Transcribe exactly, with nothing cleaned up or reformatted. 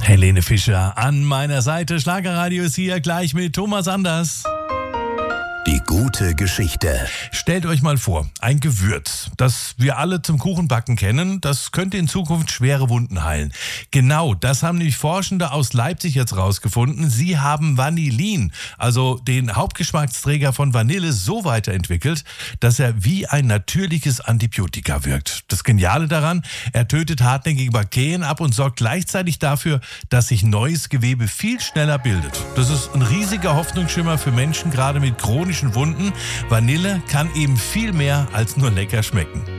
Helene Fischer an meiner Seite. Schlagerradio ist hier gleich mit Thomas Anders. Die gute Geschichte. Stellt euch mal vor, ein Gewürz, das wir alle zum Kuchenbacken kennen, das könnte in Zukunft schwere Wunden heilen. Genau, das haben nämlich Forschende aus Leipzig jetzt rausgefunden. Sie haben Vanillin, also den Hauptgeschmacksträger von Vanille, so weiterentwickelt, dass er wie ein natürliches Antibiotika wirkt. Das Geniale daran, er tötet hartnäckige Bakterien ab und sorgt gleichzeitig dafür, dass sich neues Gewebe viel schneller bildet. Das ist ein riesiger Hoffnungsschimmer für Menschen, gerade mit chronischen Wunden. Vanille kann eben viel mehr als nur lecker schmecken.